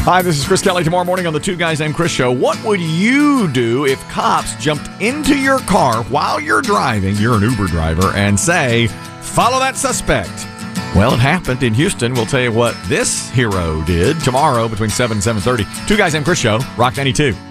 Hi, this is Chris Kelly. Tomorrow morning on the Two Guys Named Chris Show, what would you do if cops jumped into your car while you're driving, you're an Uber driver, and say, follow that suspect? Well, it happened in Houston. We'll tell you what this hero did tomorrow between 7 and 7:30. Two Guys Named Chris Show, Rock 92.